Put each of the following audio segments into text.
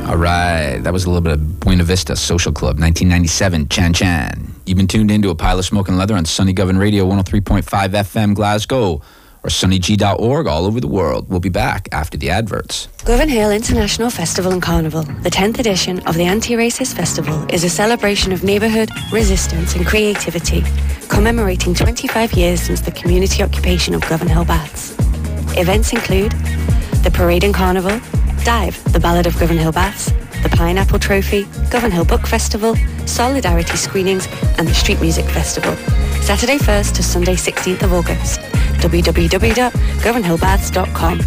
All right, that was a little bit of Buena Vista Social Club, 1997, Chan Chan. You've been tuned into A Pile of Smoke and Leather on Sunny Govan Radio, 103.5 FM Glasgow, or sunnyg.org all over the world. We'll be back after the adverts. Govan Hill International Festival and Carnival, the 10th edition of the Anti-Racist Festival, is a celebration of neighbourhood, resistance and creativity, commemorating 25 years since the community occupation of Govan Hill Baths. Events include the Parade and Carnival, Dive, the Ballad of Govan Hill Baths, the Pineapple Trophy, Govan Hill Book Festival, Solidarity Screenings and the Street Music Festival. Saturday 1st to Sunday 16th of August. www.govanhillbaths.com.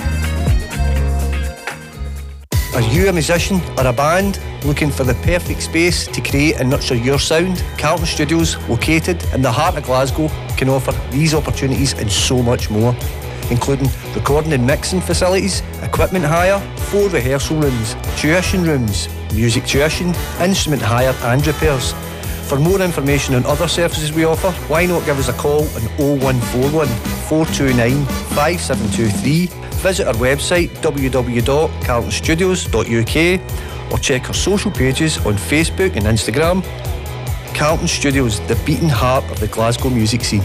Are you a musician or a band looking for the perfect space to create and nurture your sound? Carlton Studios, located in the heart of Glasgow, can offer these opportunities and so much more, including recording and mixing facilities, equipment hire, 4 rehearsal rooms, tuition rooms, music tuition, instrument hire and repairs. For more information on other services we offer, why not give us a call on 0141 429 5723, visit our website www.carltonstudios.uk or check our social pages on Facebook and Instagram. Carlton Studios, the beating heart of the Glasgow music scene.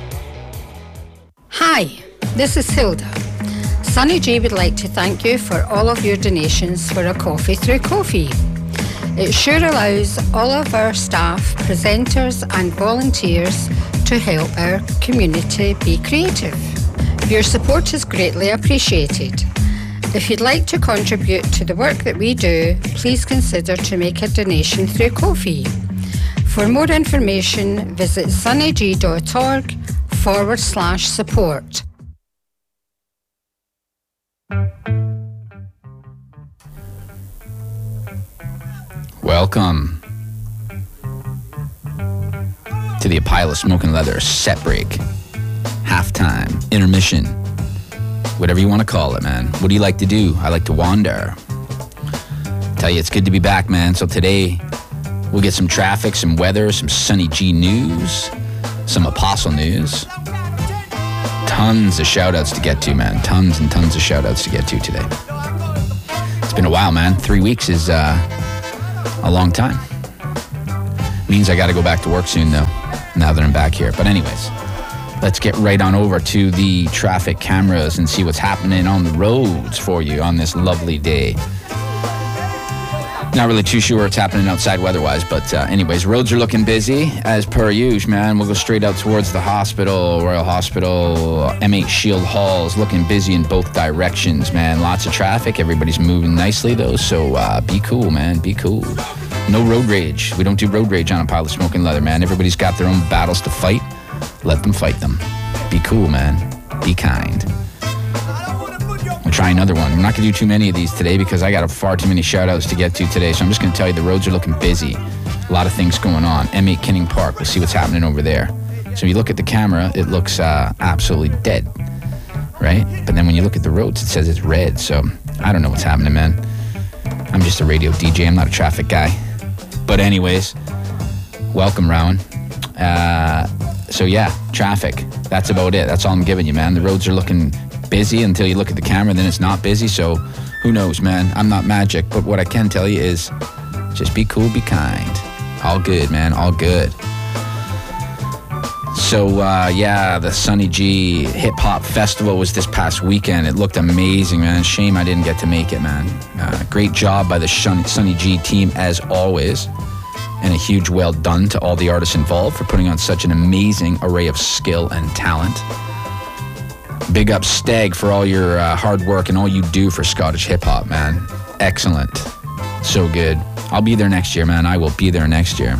Hi, this is Hilda. Sunny G would like to thank you for all of your donations for A Coffee Through Coffee. It sure allows all of our staff, presenters and volunteers to help our community be creative. Your support is greatly appreciated. If you'd like to contribute to the work that we do, please consider to make a donation through Ko-fi. For more information, visit sunnyg.org/support. Welcome to the A Pile of Smoke and Leather set break, halftime, intermission, whatever you want to call it, man. What do you like to do? I like to wander. Tell you, it's good to be back, man. So today, we'll get some traffic, some weather, some Sunny G news, some Apostle news. Tons of shout-outs to get to, man. Tons and tons of shout-outs to get to today. It's been a while, man. 3 weeks is a long time. Means I got to go back to work soon, though, now that I'm back here. But anyways, let's get right on over to the traffic cameras and see what's happening on the roads for you on this lovely day. Not really too sure what's happening outside weather-wise, but anyways, roads are looking busy as per usual, man. We'll go straight out towards the hospital, Royal Hospital, M8 Shield Halls, looking busy in both directions, man. Lots of traffic. Everybody's moving nicely, though, so be cool, man. Be cool. No road rage. We don't do road rage on A Pile of Smoke and Leather, man. Everybody's got their own battles to fight. Let them fight them. Be cool, man. Be kind. We'll try another one. We're not going to do too many of these today because I got far too many shout-outs to get to today. So I'm just going to tell you the roads are looking busy. A lot of things going on. M8 Kinning Park. We'll see what's happening over there. So if you look at the camera, it looks absolutely dead, right? But then when you look at the roads, it says it's red. So I don't know what's happening, man. I'm just a radio DJ. I'm not a traffic guy. But anyways, welcome, Rowan. So yeah, traffic. That's about it. That's all I'm giving you, man. The roads are looking busy until you look at the camera, then it's not busy. So who knows, man? I'm not magic, but what I can tell you is just be cool, be kind. All good, man. All good. So yeah, the Sunny G Hip Hop Festival was this past weekend. It looked amazing, man. Shame I didn't get to make it, man. Great job by the Sunny G team as always. And a huge well done to all the artists involved for putting on such an amazing array of skill and talent. Big up Stag for all your hard work and all you do for Scottish hip-hop, man. Excellent. So good. I'll be there next year, man. I will be there next year.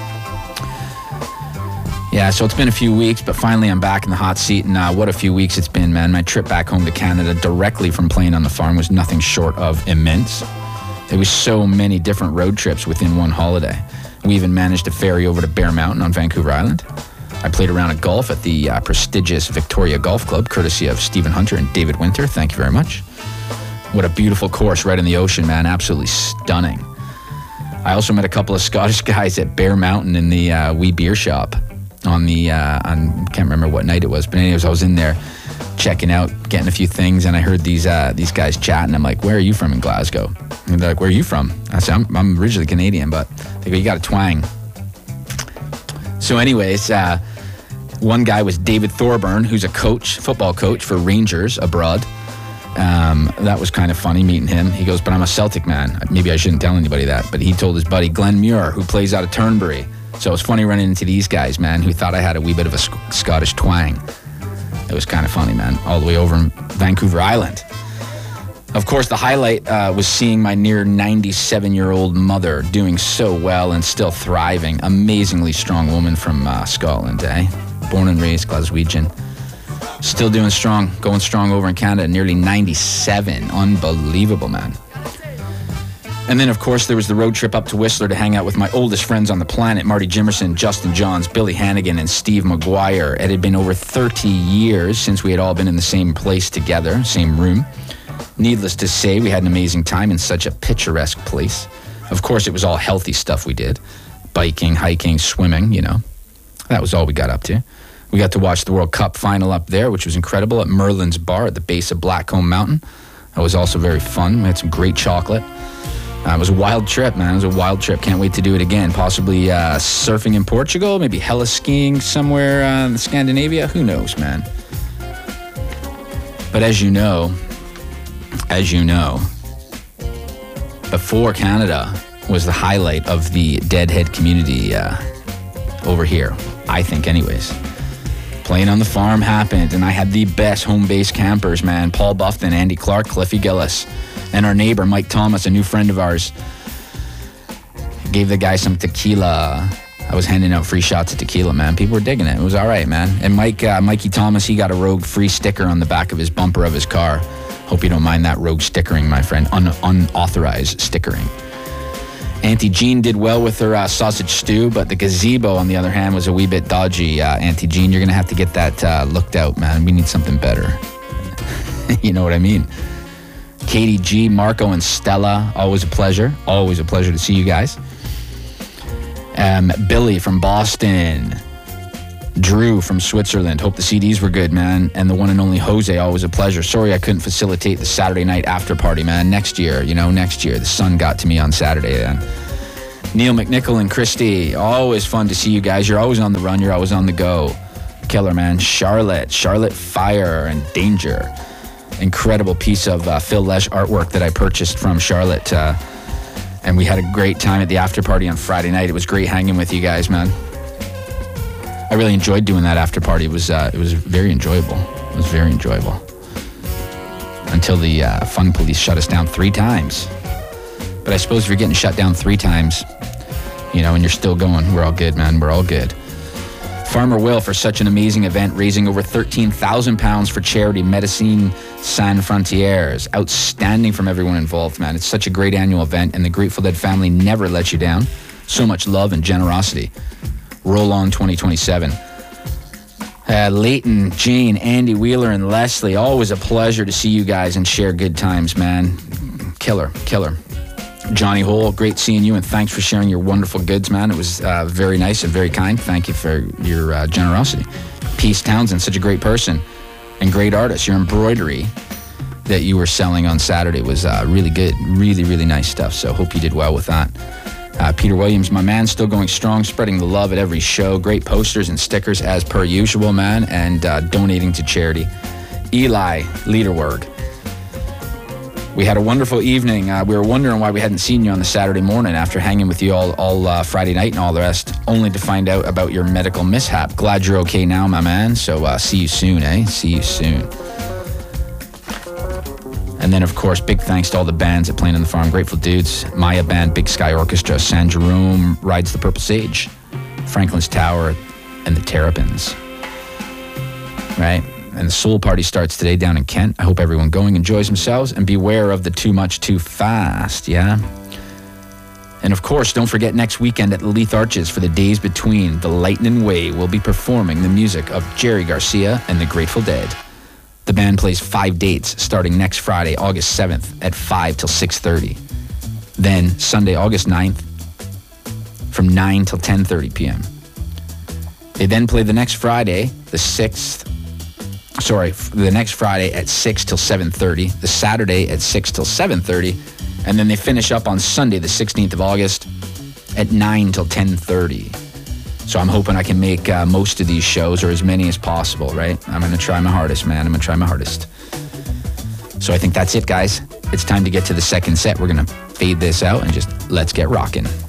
Yeah, so it's been a few weeks, but finally I'm back in the hot seat, and what a few weeks it's been, man. My trip back home to Canada directly from playing on the farm was nothing short of immense. There was so many different road trips within one holiday. We even managed to ferry over to Bear Mountain on Vancouver Island. I played a round of golf at the prestigious Victoria Golf Club, courtesy of Stephen Hunter and David Winter. Thank you very much. What a beautiful course right in the ocean, man. Absolutely stunning. I also met a couple of Scottish guys at Bear Mountain in the wee beer shop on the, I can't remember what night it was, but anyways, I was in there checking out, getting a few things, and I heard these guys chatting. I'm like, where are you from in Glasgow? And they're like, where are you from? I said, I'm originally Canadian, but they go, you got a twang. So anyways, one guy was David Thorburn, who's a football coach for Rangers abroad. That was kind of funny meeting him. He goes, but I'm a Celtic man. Maybe I shouldn't tell anybody that, but he told his buddy Glenn Muir, who plays out of Turnberry. So it was funny running into these guys, man, who thought I had a wee bit of a Scottish twang. It was kind of funny, man, all the way over in Vancouver Island. Of course, the highlight was seeing my near 97-year-old mother doing so well and still thriving. Amazingly strong woman from Scotland, eh? Born and raised Glaswegian. Still doing strong, going strong over in Canada, nearly 97. Unbelievable, man. And then, of course, there was the road trip up to Whistler to hang out with my oldest friends on the planet, Marty Jimerson, Justin Johns, Billy Hannigan, and Steve McGuire. It had been over 30 years since we had all been in the same place together, same room. Needless to say, we had an amazing time in such a picturesque place. Of course, it was all healthy stuff we did. Biking, hiking, swimming, you know. That was all we got up to. We got to watch the World Cup final up there, which was incredible, at Merlin's Bar at the base of Blackcomb Mountain. That was also very fun. We had some great chocolate. It was a wild trip, man. It was a wild trip. Can't wait to do it again. Possibly surfing in Portugal, maybe hella skiing somewhere in Scandinavia. Who knows, man? But as you know, before Canada was the highlight of the Deadhead community over here, I think anyways. Playing on the farm happened, and I had the best home base campers, man. Paul Buffton, Andy Clark, Cliffy Gillis, and our neighbor, Mike Thomas, a new friend of ours. Gave the guy some tequila. I was handing out free shots of tequila, man. People were digging it. It was all right, man. And Mikey Thomas, he got a Rogue free sticker on the back of his bumper of his car. Hope you don't mind that Rogue stickering, my friend. Unauthorized stickering. Auntie Jean did well with her sausage stew, but the gazebo, on the other hand, was a wee bit dodgy. Auntie Jean, you're going to have to get that looked out, man. We need something better. You know what I mean? Katie G, Marco, and Stella, always a pleasure. Always a pleasure to see you guys. Billy from Boston. Drew from Switzerland. Hope the CDs were good, man. And the one and only Jose, always a pleasure. Sorry I couldn't facilitate the Saturday night after party, man. Next year. The sun got to me on Saturday then. Neil McNichol and Christy, always fun to see you guys. You're always on the run. You're always on the go. Killer, man. Charlotte Fire and Danger. Incredible piece of Phil Lesh artwork that I purchased from Charlotte. And we had a great time at the after party on Friday night. It was great hanging with you guys, man. I really enjoyed doing that after party. It was very enjoyable. It was very enjoyable. Until the fun police shut us down 3 times. But I suppose if you're getting shut down 3 times, and you're still going, we're all good, man. We're all good. Farmer Will for such an amazing event, raising over £13,000 for charity Médecins Sans Frontières. Outstanding from everyone involved, man. It's such a great annual event, and the Grateful Dead family never lets you down. So much love and generosity. Roll on 2027. Leighton, Jane, Andy Wheeler, and Leslie. Always a pleasure to see you guys and share good times, man. Killer. Johnny Hole, great seeing you, and thanks for sharing your wonderful goods, man. It was very nice and very kind. Thank you for your generosity. Peace Townsend, such a great person and great artist. Your embroidery that you were selling on Saturday was really good. Really, really nice stuff. So hope you did well with that. Peter Williams, my man, still going strong, spreading the love at every show. Great posters and stickers as per usual, man, and donating to charity. Eli Lederberg. We had a wonderful evening. We were wondering why we hadn't seen you on the Saturday morning after hanging with you all Friday night and all the rest, only to find out about your medical mishap. Glad you're okay now, my man. So see you soon, eh? See you soon. And then, of course, big thanks to all the bands at Playing on the Farm. Grateful Dudes, Maya Band, Big Sky Orchestra, San Jerome, Rides the Purple Sage, Franklin's Tower, and the Terrapins. Right? And the Soul Party starts today down in Kent. I hope everyone going enjoys themselves, and beware of the too much too fast, yeah? And of course, don't forget next weekend at the Leith Arches for the Days Between. The Lightning Way will be performing the music of Jerry Garcia and the Grateful Dead. The band plays 5 dates starting next Friday, August 7th at 5 till 6:30. Then Sunday, August 9th from 9 till 10:30 p.m. They then play the next Friday, the 6th, the next Friday at 6 till 7:30, the Saturday at 6 till 7:30, and then they finish up on Sunday, the 16th of August, at 9 till 10:30. So I'm hoping I can make most of these shows, or as many as possible, right? I'm going to try my hardest, man. I'm going to try my hardest. So I think that's it, guys. It's time to get to the second set. We're going to fade this out and just let's get rocking.